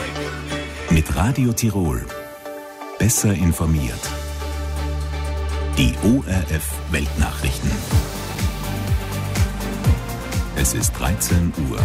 Mit Radio Tirol. Besser informiert. Die ORF Weltnachrichten. Es ist 13 Uhr.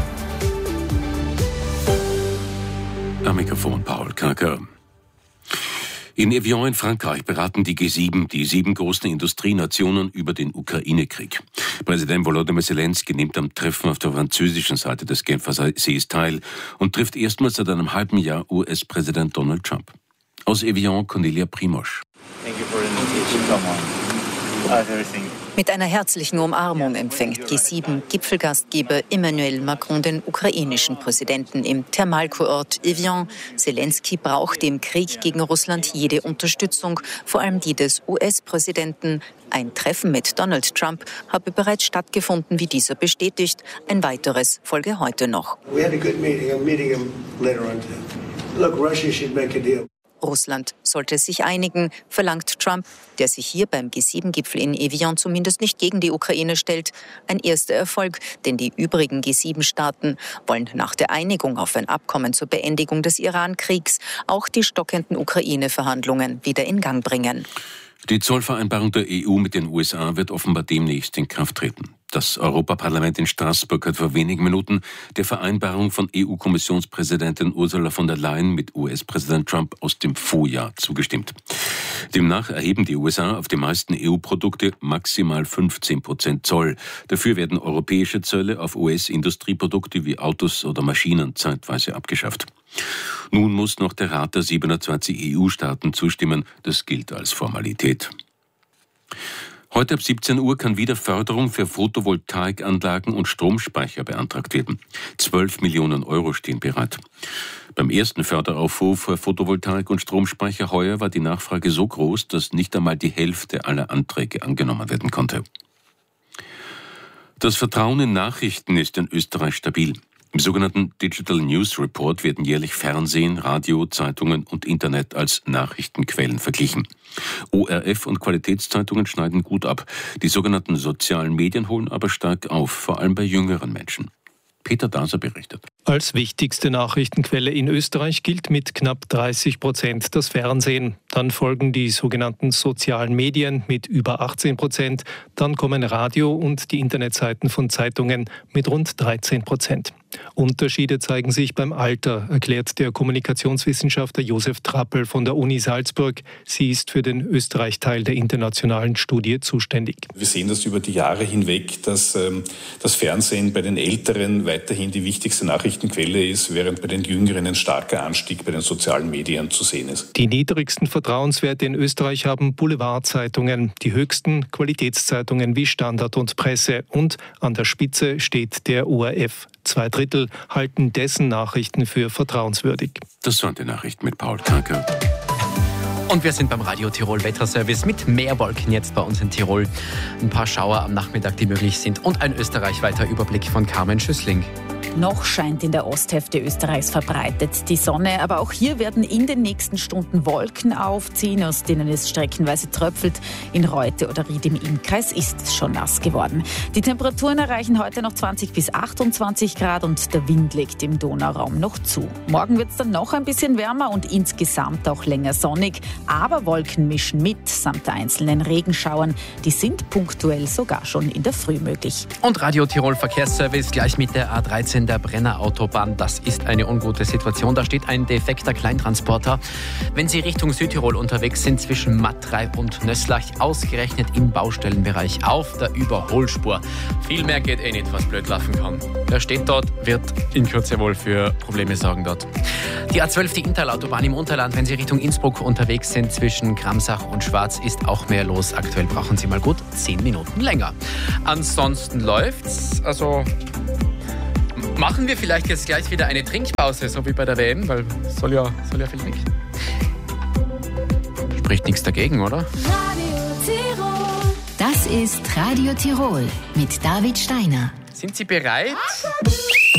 Am Mikrofon Paul Kacker. In Evian in Frankreich beraten die G7, die 7 großen Industrienationen, über den Ukraine-Krieg. Präsident Volodymyr Zelensky nimmt am Treffen auf der französischen Seite des Genfer Sees teil und trifft erstmals seit einem halben Jahr US-Präsident Donald Trump. Aus Evian, Cornelia Primosch. Mit einer herzlichen Umarmung empfängt G7-Gipfelgastgeber Emmanuel Macron den ukrainischen Präsidenten im Thermalkurort Evian. Zelensky braucht im Krieg gegen Russland jede Unterstützung, vor allem die des US-Präsidenten. Ein Treffen mit Donald Trump habe bereits stattgefunden, wie dieser bestätigt. Ein weiteres folge heute noch. Russland sollte sich einigen, verlangt Trump, der sich hier beim G7-Gipfel in Evian zumindest nicht gegen die Ukraine stellt. Ein erster Erfolg, denn die übrigen G7-Staaten wollen nach der Einigung auf ein Abkommen zur Beendigung des Iran-Kriegs auch die stockenden Ukraine-Verhandlungen wieder in Gang bringen. Die Zollvereinbarung der EU mit den USA wird offenbar demnächst in Kraft treten. Das Europaparlament in Straßburg hat vor wenigen Minuten der Vereinbarung von EU-Kommissionspräsidentin Ursula von der Leyen mit US-Präsident Trump aus dem Vorjahr zugestimmt. Demnach erheben die USA auf die meisten EU-Produkte maximal 15% Zoll. Dafür werden europäische Zölle auf US-Industrieprodukte wie Autos oder Maschinen zeitweise abgeschafft. Nun muss noch der Rat der 27 EU-Staaten zustimmen. Das gilt als Formalität. Heute ab 17 Uhr kann wieder Förderung für Photovoltaikanlagen und Stromspeicher beantragt werden. 12 Millionen Euro stehen bereit. Beim ersten Förderaufruf für Photovoltaik und Stromspeicher heuer war die Nachfrage so groß, dass nicht einmal die Hälfte aller Anträge angenommen werden konnte. Das Vertrauen in Nachrichten ist in Österreich stabil. Im sogenannten Digital News Report werden jährlich Fernsehen, Radio, Zeitungen und Internet als Nachrichtenquellen verglichen. ORF und Qualitätszeitungen schneiden gut ab. Die sogenannten sozialen Medien holen aber stark auf, vor allem bei jüngeren Menschen. Peter Daser berichtet. Als wichtigste Nachrichtenquelle in Österreich gilt mit knapp 30% das Fernsehen. Dann folgen die sogenannten sozialen Medien mit über 18%. Dann kommen Radio und die Internetseiten von Zeitungen mit rund 13%. Unterschiede zeigen sich beim Alter, erklärt der Kommunikationswissenschaftler Josef Trappel von der Uni Salzburg. Sie ist für den Österreich-Teil der internationalen Studie zuständig. Wir sehen das über die Jahre hinweg, dass das Fernsehen bei den Älteren weiterhin die wichtigste Nachrichtenquelle ist, während bei den Jüngeren ein starker Anstieg bei den sozialen Medien zu sehen ist. Die niedrigsten Vertrauenswerte in Österreich haben Boulevardzeitungen, die höchsten Qualitätszeitungen wie Standard und Presse, und an der Spitze steht der ORF. 2/3 halten dessen Nachrichten für vertrauenswürdig. Das waren die Nachrichten mit Paul Kacker. Und wir sind beim Radio Tirol Wetterservice mit mehr Wolken jetzt bei uns in Tirol. Ein paar Schauer am Nachmittag, die möglich sind, und ein österreichweiter Überblick von Carmen Schüssling. Noch scheint in der Osthälfte Österreichs verbreitet die Sonne, aber auch hier werden in den nächsten Stunden Wolken aufziehen, aus denen es streckenweise tröpfelt. In Reute oder Ried im Innkreis ist es schon nass geworden. Die Temperaturen erreichen heute noch 20 bis 28 Grad und der Wind legt im Donauraum noch zu. Morgen wird es dann noch ein bisschen wärmer und insgesamt auch länger sonnig, aber Wolken mischen mit, samt einzelnen Regenschauern. Die sind punktuell sogar schon in der Früh möglich. Und Radio Tirol Verkehrsservice gleich mit der A13 der Brenner-Autobahn. Das ist eine ungute Situation. Da steht ein defekter Kleintransporter. Wenn Sie Richtung Südtirol unterwegs sind, zwischen Matrei und Nöslach, ausgerechnet im Baustellenbereich auf der Überholspur. Viel mehr geht nicht, was blöd laufen kann. Wer steht dort, wird in Kürze wohl für Probleme sorgen dort. Die A12, die Interlautobahn im Unterland, wenn Sie Richtung Innsbruck unterwegs sind, zwischen Gramsach und Schwarz, ist auch mehr los. Aktuell brauchen Sie mal gut 10 Minuten länger. Ansonsten läuft's. Also machen wir vielleicht jetzt gleich wieder eine Trinkpause, so wie bei der WM, weil soll ja viel nicht. Spricht nichts dagegen, oder? Radio Tirol. Das ist Radio Tirol mit David Steiner. Sind Sie bereit?